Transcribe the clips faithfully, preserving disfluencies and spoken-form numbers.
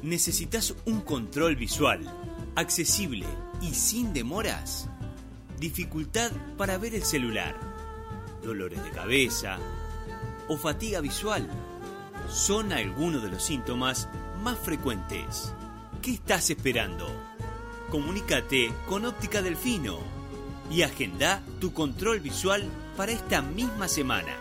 ¿Necesitas un control visual accesible y sin demoras? ¿Dificultad para ver el celular? ¿Dolores de cabeza? ¿O fatiga visual? Son algunos de los síntomas más frecuentes. ¿Qué estás esperando? Comunícate con Óptica Delfino y agenda tu control visual para esta misma semana.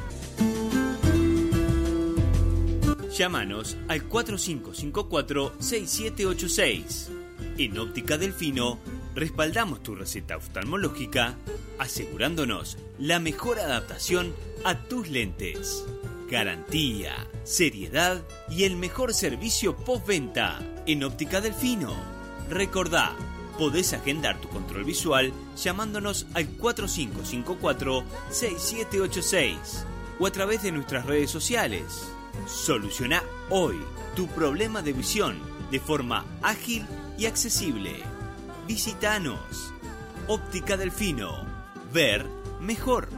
Llámanos al cuatro cinco cinco cuatro, seis siete ocho seis. En Óptica Delfino respaldamos tu receta oftalmológica, asegurándonos la mejor adaptación a tus lentes. Garantía, seriedad y el mejor servicio postventa en Óptica Delfino. Recordá, podés agendar tu control visual llamándonos al cuatro cinco cinco cuatro, seis siete ocho seis o a través de nuestras redes sociales. Soluciona hoy tu problema de visión de forma ágil y accesible. Visítanos. Óptica Delfino. Ver mejor.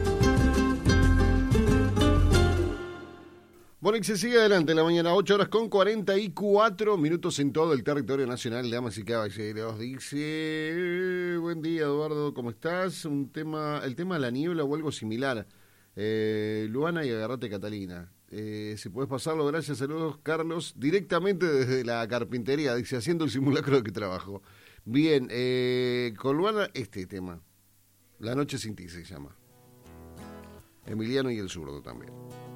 Bueno, y se sigue adelante la mañana, ocho horas con cuarenta y cuatro minutos en todo el territorio nacional. Damas y caballeros, dice, buen día Eduardo, ¿cómo estás? Un tema, el tema de la niebla o algo similar. Eh, Luana y agarrate Catalina. Eh, si puedes pasarlo, gracias, saludos Carlos, directamente desde la carpintería, dice, haciendo el simulacro de que trabajo. Bien, eh, con Luana, este tema, La noche sin ti se llama. Emiliano y el zurdo también.